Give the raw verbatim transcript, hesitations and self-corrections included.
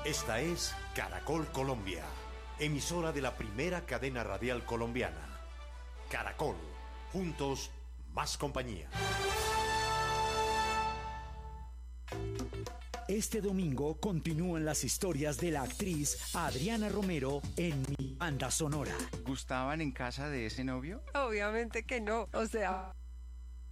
Esta es Caracol Colombia, emisora de la primera cadena radial colombiana. Caracol, juntos, más compañía. Este domingo continúan las historias de la actriz Adriana Romero en Mi Banda Sonora. ¿Gustaban en casa de ese novio? Obviamente que no, o sea,